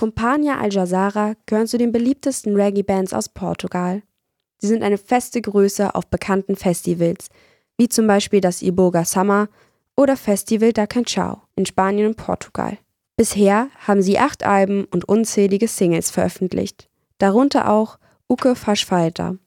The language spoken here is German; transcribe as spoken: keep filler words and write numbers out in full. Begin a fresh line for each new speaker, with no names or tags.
Companhia Aljazara gehören zu den beliebtesten Reggae-Bands aus Portugal. Sie sind eine feste Größe auf bekannten Festivals, wie zum Beispiel das Iboga Summer oder Festival da Canção in Spanien und Portugal. Bisher haben sie acht Alben und unzählige Singles veröffentlicht, darunter auch O Que Faz Falta.